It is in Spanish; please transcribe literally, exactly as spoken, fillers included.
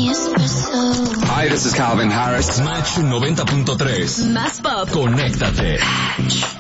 Hi, this is Calvin Harris. Match noventa punto tres. Más pop. Conéctate. Match.